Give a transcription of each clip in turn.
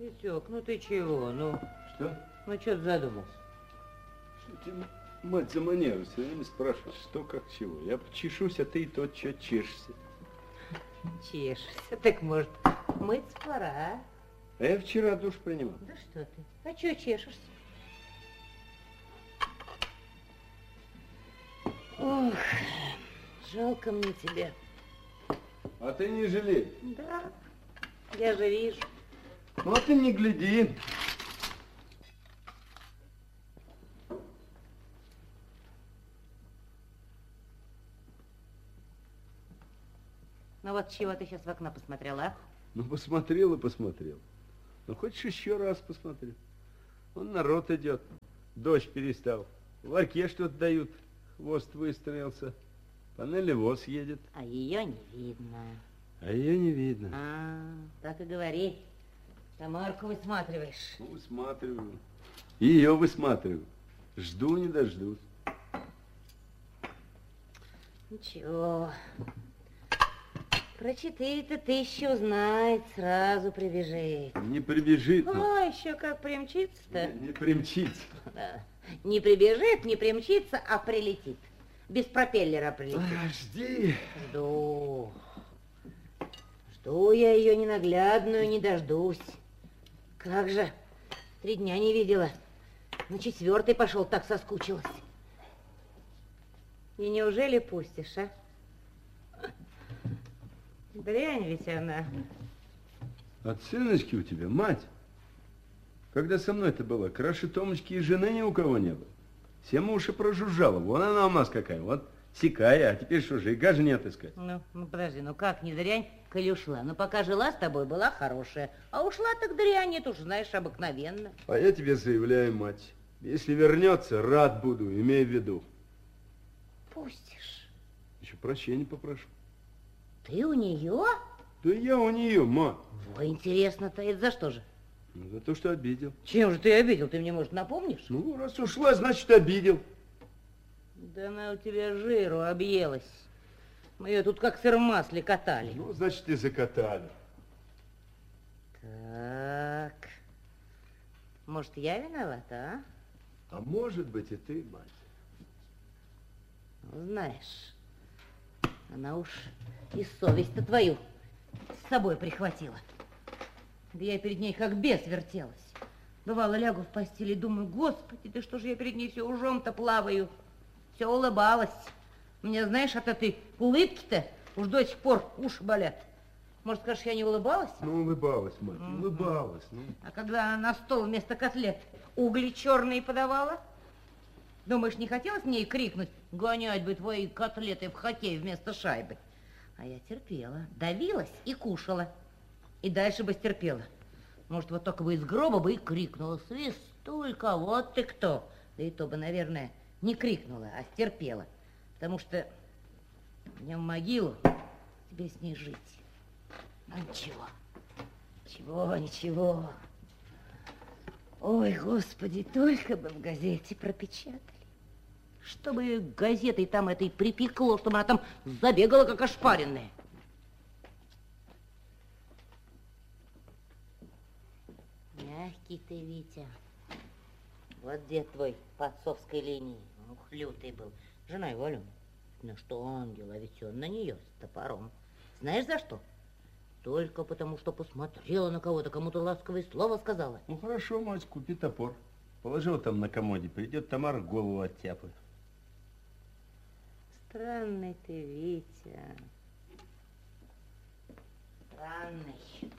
Витек, ну ты чего? Ну, что? Ну, что ты задумался? Что тебе, мать, за манеру все время спрашиваешь, что, как, чего? Я чешусь, а ты и тот, что чешешься. Чешешься? Так, может, мыться пора, а? А я вчера душ принимал. Да что ты? А что чешешься? Ох, жалко мне тебя. А ты не жалей. Да, я же вижу. Ну, а ты не гляди. Ну вот чего ты сейчас в окно посмотрела, а? Ну, посмотрел и посмотрел. Ну, хочешь еще раз посмотри. Вон народ идет. Дождь перестал. В ларьке что-то дают. Хвост выстроился. Панелевоз едет. А ее не видно. А ее не видно. Так и говори. Тамарку высматриваешь. Ну, высматриваю. И ее высматриваю. Жду не дождусь. Ничего. Про 4-то тысячи узнает, сразу прибежит. Не прибежит. А, еще как примчится-то. Не примчится. Да. Не прибежит, не примчится, а прилетит. Без пропеллера прилетит. Жди. Жду. Жду я ее ненаглядную, не дождусь. Как же, 3 дня не видела. На 4-й пошел, так соскучилась. И неужели пустишь, а? Дрянь ведь она. От сыночки у тебя, мать. Когда со мной ты была, краше Томочки и жены ни у кого не было. Всем уши прожужжала. Вон она у нас какая. Вот сякая. А теперь что же, и гажи не отыскать. Ну, подожди, ну как не дрянь, коли ушла? Ну, пока жила с тобой, была хорошая. А ушла, так дрянь, это уж, знаешь, обыкновенно. А я тебе заявляю, мать. Если вернется, рад буду, имей в виду. Пустишь. Еще прощения попрошу. Ты у нее? Да я у нее, ма. Ой, интересно-то, это за что же? Ну, за то, что обидел. Чем же ты обидел? Ты мне, может, напомнишь? Ну, раз ушла, значит, обидел. Да она у тебя жиру объелась. Мы ее тут как сыр в масле катали. Ну, значит, и закатали. Так. Может, я виновата, а? А может быть, и ты, мать. Ну, знаешь, она уж и совесть-то твою с собой прихватила. Да я перед ней как бес вертелась. Бывало, лягу в постели и думаю, господи, да что же я перед ней все ужом-то плаваю. Все улыбалась. Мне, знаешь, от этой улыбки-то уж до сих пор уши болят. Может, скажешь, я не улыбалась? Ну, улыбалась, мать, улыбалась. Ну. А когда на стол вместо котлет угли черные подавала? Думаешь, не хотелось мне ей крикнуть, гонять бы твои котлеты в хоккей вместо шайбы? А я терпела, давилась и кушала. И дальше бы стерпела. Может, вот только бы из гроба бы и крикнула: «Свистулька, вот ты кто!» Да и то бы, наверное, не крикнула, а стерпела. Потому что мне в могилу тебе с ней жить. Ну, ничего, ничего. Ой, господи, только бы в газете пропечатали. Чтобы газетой там этой припекло, чтобы она там забегала, как ошпаренная. Мягкий ты, Витя. Вот дед твой по отцовской линии. Ух, лютый был. Жена его, Алена. Ну что ангел, а ведь он на нее с топором. Знаешь, за что? Только потому, что посмотрела на кого-то, кому-то ласковое слово сказала. Ну, хорошо, мать, купи топор. Положил там на комоде. Придет Тамара, голову оттяпает. Странный ты, Витя. Странный.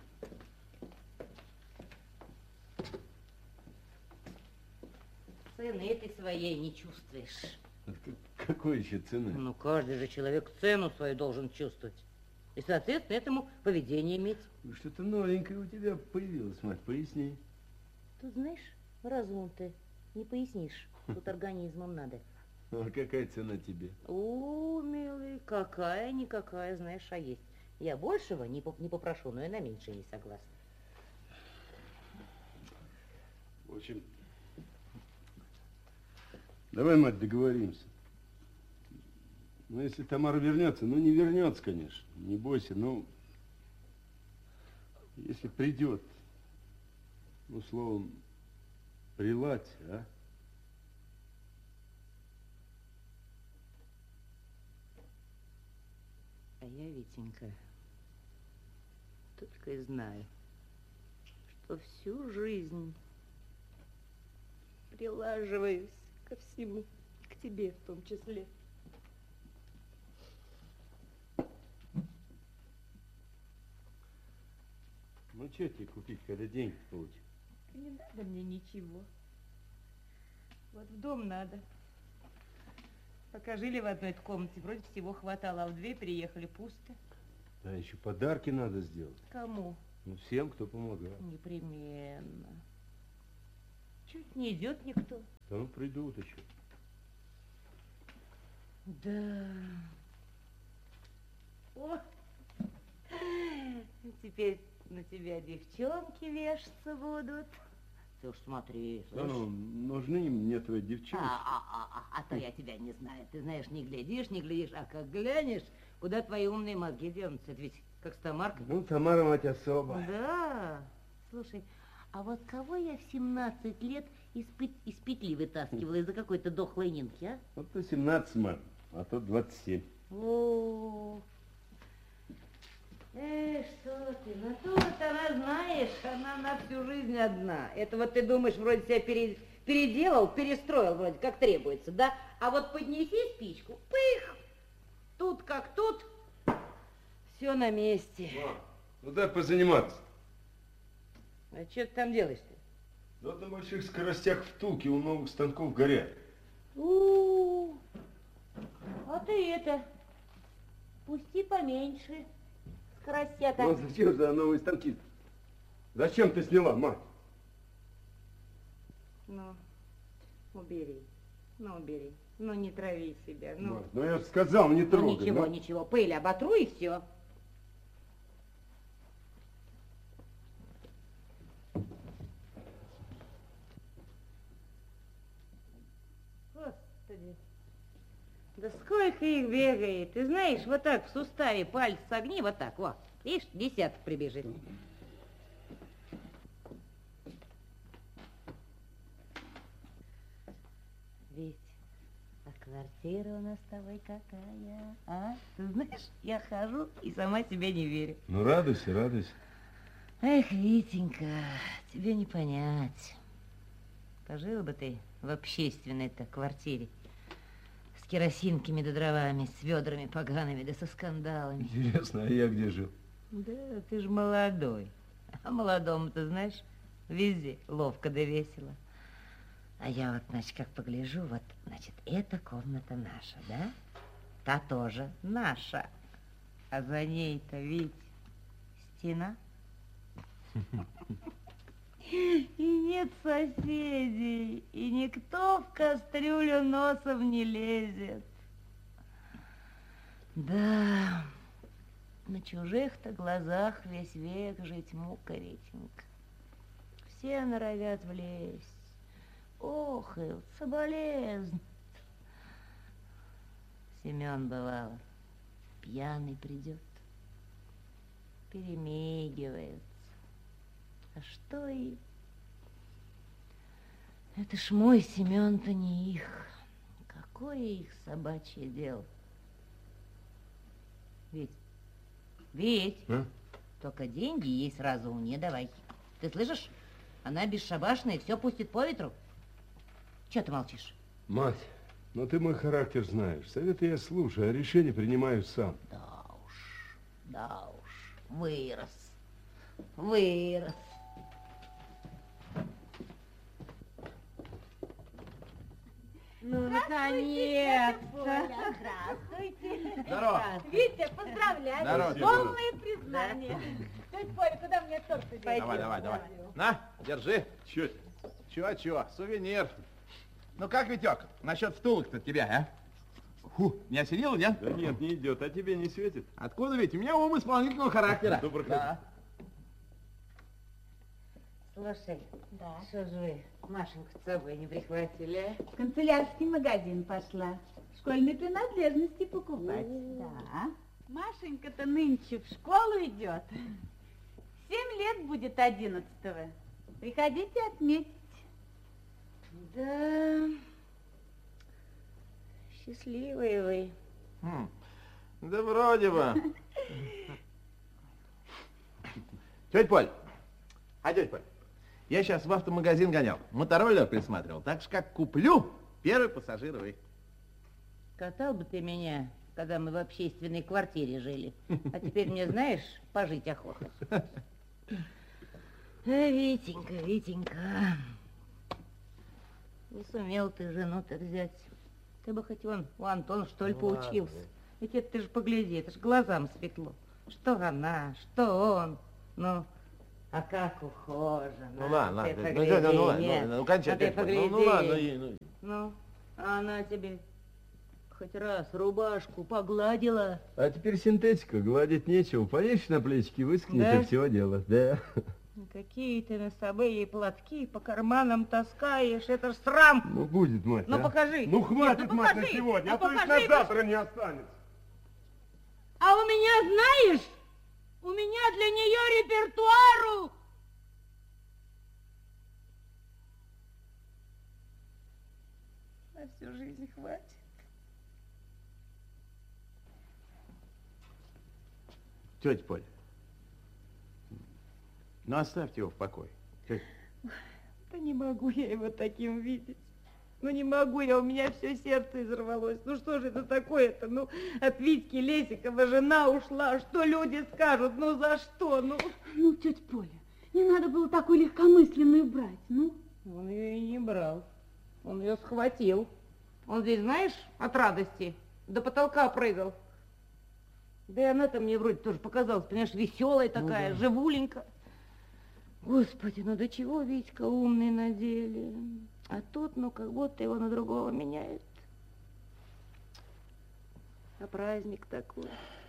Цены ты своей не чувствуешь. Какой еще цены? Ну, каждый же человек цену свою должен чувствовать. И, соответственно, этому поведение иметь. Что-то новенькое у тебя появилось, мать, поясни. Тут, знаешь, разум ты не пояснишь. Тут организмом надо. А какая цена тебе? О, милый, какая-никакая, знаешь, а есть. Я большего не попрошу, но и на меньшее не согласна. В общем, давай, мать, договоримся. Ну, если Тамара вернется, ну, не вернется, конечно, не бойся, но если придет, Ну, словом, приладься, а? А я, Витенька, только и знаю, что всю жизнь прилаживаюсь ко всему, к тебе в том числе. Ну, что тебе купить, когда деньги получишь? Не надо мне ничего. Вот в дом надо. Пока жили в одной комнате, вроде всего хватало, а в две переехали пусто. Да, еще подарки надо сделать. Кому? Ну, всем, кто помогал. Непременно. Чуть не идет никто. Да ну, придут еще. Да. О! Теперь на тебя девчонки вешаться будут. Ты уж смотри, Да слышь. ну, нужны мне твои девчонки. А то я тебя не знаю. Ты знаешь, не глядишь, а как глянешь, куда твои умные мозги денутся. Это ведь как с Тамаркой. Ну, Тамара, мать, особо. Да. Слушай, а вот кого я в 17 лет из петли вытаскивала из-за какой-то дохлой Нинки, а? Вот то 17, мам, а то 27. О, что ты, натура-то она, знаешь, она на всю жизнь одна. Это вот ты думаешь, вроде себя переделал, перестроил вроде как требуется, да? А вот поднеси спичку, пых, тут как тут, все на месте. Мам, ну дай позаниматься. А что ты там делаешь-то? Да вот на больших скоростях втулки у новых станков горят. А ты это, пусти поменьше. Скоростя-то. Ну, зачем за новые станки? Зачем ты сняла, мать? Ну, убери. Ну, не трави себя. Ну, Мать, ну я же сказал, не трогай. ничего, ну. ничего. Пыль оботру и все. Господи. Да сколько их бегает. Ты знаешь, вот так в суставе палец согни, вот так, вот. Видишь, десяток прибежит. Ведь, а квартира у нас с тобой какая, а? Ты знаешь, я хожу и сама себе не верю. Ну, радуйся, радуйся. Эх, Витенька, тебе не понять. Пожил бы ты в общественной-то квартире. С керосинками да дровами, с ведрами погаными, да со скандалами. Интересно, а я где жил? Да, ты ж молодой. А молодому, ты знаешь, везде ловко да весело. А я вот, значит, как погляжу, вот, значит, эта комната наша, да? Та тоже наша. А за ней-то, ведь, стена. И нет соседей, и никто в кастрюлю носом не лезет. Да, на чужих-то глазах весь век жить мука, Витенька. Все норовят влезть. Ох, и соболезн. Семен, бывало, пьяный придет, перемигивается. А что и... Это ж мой Семен-то не их. Какое их собачье дело? Ведь, А? только деньги ей сразу не давай. Ты слышишь? Она бесшабашная, все пустит по ветру. Чего ты молчишь? Мать, ну ты мой характер знаешь. Советы я слушаю, а решение принимаю сам. Да уж, вырос. Ну, наконец-то. Здравствуйте. Здорово. Витя, поздравляю. Здорово, Полное признание. Тетя Поля, куда мне торт идет? Давай. На, держи. Чё? Чего, сувенир. Ну как, Витек, насчет втулок-то тебя, а? Фу, не осенило, нет? Да нет, не идет, а тебе не светит? Откуда ведь? У меня ум исполнительного характера. Ну, проходи. Да. Слушай, Да. что же вы Машеньку с собой не прихватили, а? В канцелярский магазин пошла. Школьные принадлежности покупать. Да. Машенька-то нынче в школу идет. 7 лет будет 11-го. Приходите отметить. Да, счастливые вы. Да вроде бы. Тетя Поль, тетя Поль, я сейчас в автомагазин гонял, мотороллер присматривал, так что как куплю, первый пассажир вы. Катал бы ты меня, когда мы в общественной квартире жили. А теперь мне, знаешь, пожить охота. Витенька, Витенька, не сумел ты жену-то взять. Ты бы хоть вон у Антона, что ли, поучился. Ведь это ты же погляди, это же глазам светло. Что она, что он. Ну, а как ухожена. Ну ладно, ты ладно, погляди, ну кончай, а ты тетя Поль, погляди. ну ладно. Ну, а она тебе хоть раз рубашку погладила. А теперь синтетика, гладить нечего. Повесишь на плечики, выскнет, Да? и все дело. Да. Какие ты на собой ей платки по карманам таскаешь, это ж срам. Ну, будет, мать, Ну, а? покажи. Ну, хватит, Нет, ну, мать, на покажи. сегодня, Ну, а то их покажи, на завтра не останется. А у меня, знаешь, у меня для нее репертуару. На всю жизнь хватит. Тетя Поль, ну оставьте его в покое. Да не могу я его таким видеть. Ну не могу я, у меня все сердце изорвалось. Ну что же это такое-то? Ну от Витьки Лесикова жена ушла. Что люди скажут? Ну за что? Ну, тетя Поля, не надо было такую легкомысленную брать, ну. Он ее и не брал. Он ее схватил. Он здесь, знаешь, от радости до потолка прыгал. Да и она-то мне вроде тоже показалась, понимаешь, веселая такая, да. живуленькая. Господи, ну до чего Витька умный на деле. А тут, ну, как будто его на другого меняют. А праздник такой.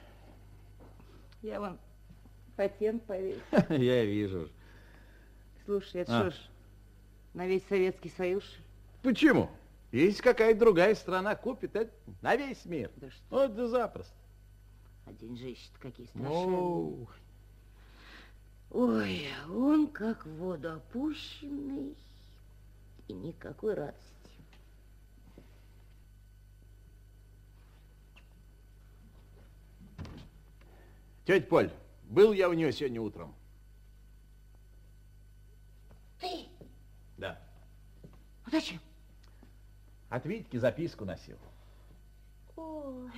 Я вон патент повесил. Я вижу. Слушай, это что ж, на весь Советский Союз? Почему? Если какая-то другая страна купит, это на весь мир. Да что? Вот да запросто. А деньжища-то какие страшные. Ну, Ой, он как в воду опущенный, и никакой радости. тетя Поль, был я у нее сегодня утром. Ты? Да. А зачем? От Витьки записку носил. Ой.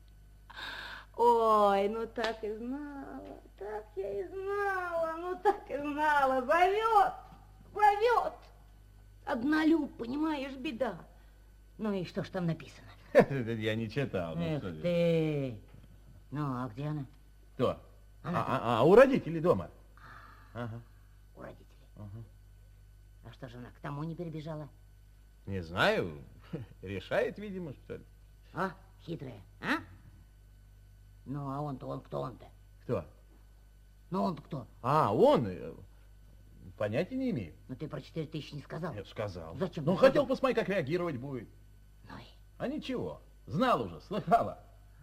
Ой, ну так и знала, так я и знала, ну так и знала. Зовет. Однолюб, понимаешь, беда. Ну и что ж там написано? Я не читал. Эх ты. Ну, а где она? Кто? Она У родителей дома. Ага. у родителей. Ага. А что же она к тому не перебежала? Не знаю. Решает, видимо, что ли. А, хитрая, а? Ну, а он кто он-то? Кто? Ну, он-то кто? А, он? Понятия не имею. Ну, ты про 4000 не сказал? Я сказал. Зачем Ну, ты хотел сказал? посмотреть, как реагировать будет. Ну, и А ничего. Знал уже, слыхала.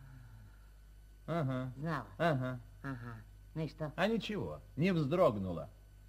Ага. знала. Ага. Ага. Ну и что? А ничего, не вздрогнула.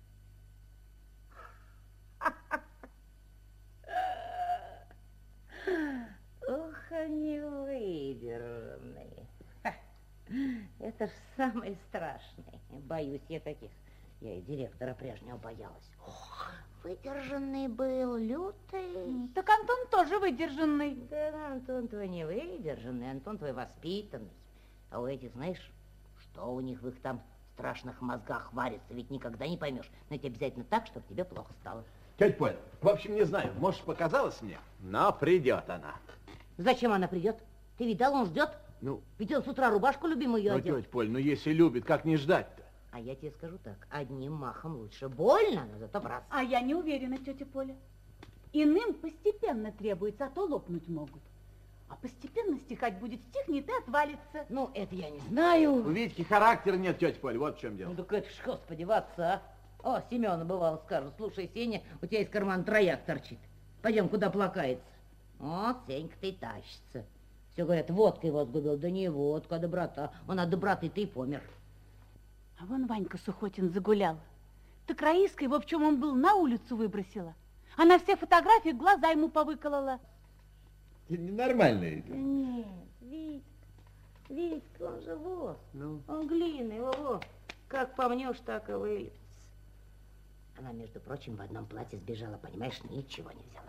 Ох, они выдержанные. Ха. Это ж самое страшное. Боюсь я таких. Я и директора прежнего боялась. Ох, выдержанный был, лютый. Так Антон тоже выдержанный. Да, Антон твой не выдержанный, Антон твой воспитанный. А у этих, знаешь, что у них в их там страшных мозгах варится, ведь никогда не поймешь. Но это обязательно так, чтобы тебе плохо стало. Тетя Поль, в общем, не знаю, может, показалось мне, но придет она. Зачем она придет? Ты видал, он ждет? Ну, Ведь он с утра рубашку любимую ну, одел. тетя Поль, ну если любит, как не ждать-то? А я тебе скажу так, одним махом лучше больно, но зато в раз. А я не уверена, тетя Поля. Иным постепенно требуется, а то лопнуть могут. А постепенно стихать будет, стихнет и отвалится. Ну, это я не У знаю. Витьки характера нет, тетя Поль, вот в чем дело. Ну, так это ж, господи, в отца. О, Семена бывало скажут, слушай, Сеня, у тебя из кармана трояк торчит. Пойдем, куда плакается. Вот, Сенька-то и тащится. Все говорят, водка его сгубил. Да не водка, а доброта. Он от доброты-то и помер. А вон Ванька Сухотин загулял. Так Раиска его, в чем он был, на улицу выбросила. Она все фотографии глаза ему повыколола. Ненормальный. Нет, Витька, он же лос. Он глиняный, его. Как помнешь, так и выльется. Она, между прочим, в одном платье сбежала, понимаешь, ничего не взяла.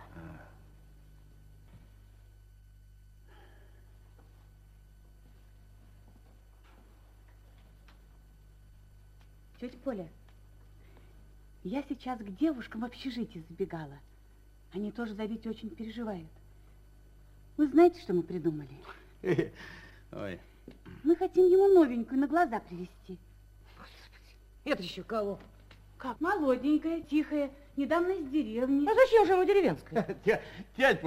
Тетя Поля, я сейчас к девушкам в общежитие забегала. Они тоже за Витю очень переживают. Вы знаете, что мы придумали? Ой. Мы хотим ему новенькую на глаза привезти. Это еще кого? Как? Молоденькая, тихая, недавно из деревни. А зачем же ему деревенская? Тетя